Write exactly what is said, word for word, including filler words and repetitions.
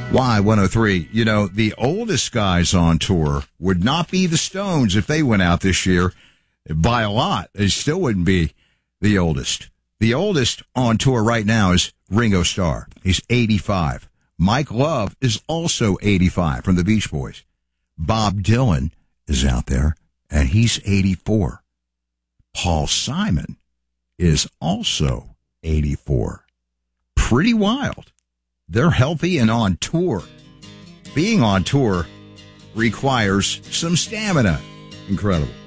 Y one oh three, you know, the oldest guys on tour would not be the Stones if they went out this year by a lot. They still wouldn't be the oldest. The oldest on tour right now is Ringo Starr. He's eighty-five. Mike Love is also eighty-five from the Beach Boys. Bob Dylan is out there, and he's eighty-four. Paul Simon is also eighty-four. Pretty wild. They're healthy and on tour. Being on tour requires some stamina. Incredible.